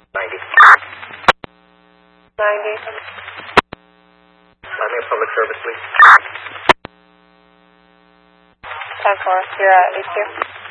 90. 90. Miami Public Service, please. 10-4, you're at 82.